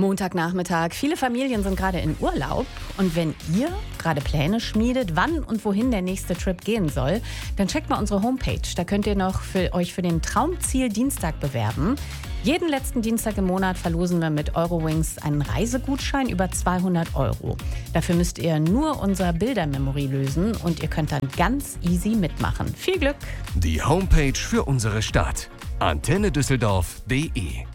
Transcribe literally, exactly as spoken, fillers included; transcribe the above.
Montagnachmittag. Viele Familien sind gerade in Urlaub. Und wenn ihr gerade Pläne schmiedet, wann und wohin der nächste Trip gehen soll, dann checkt mal unsere Homepage. Da könnt ihr noch für euch für den Traumziel Dienstag bewerben. Jeden letzten Dienstag im Monat verlosen wir mit Eurowings einen Reisegutschein über zweihundert Euro. Dafür müsst ihr nur unser Bildermemory lösen und ihr könnt dann ganz easy mitmachen. Viel Glück! Die Homepage für unsere Stadt. antenne düsseldorf punkt de